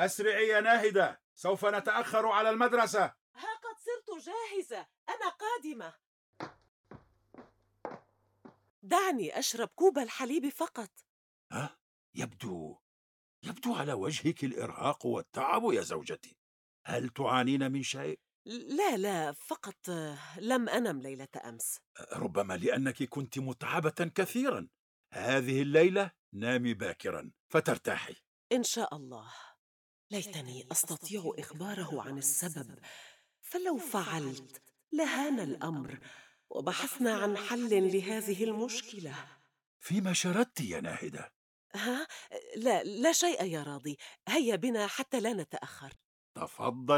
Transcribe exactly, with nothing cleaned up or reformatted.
أسرعي يا ناهدة، سوف نتأخر على المدرسة. ها قد صرت جاهزة، أنا قادمة. دعني أشرب كوب الحليب فقط. ها؟ يبدو يبدو على وجهك الإرهاق والتعب يا زوجتي. هل تعانين من شيء؟ لا لا، فقط آه، لم أنم ليلة أمس. ربما لأنك كنت متعبة كثيرا. هذه الليلة نامي باكرا فترتاحي. إن شاء الله. ليتني أستطيع إخباره عن السبب، فلو فعلت لهان الأمر وبحثنا عن حل لهذه المشكلة. فيما شردت يا ناهدة؟ ها؟ لا لا شيء يا راضي، هيا بنا حتى لا نتأخر. تفضل.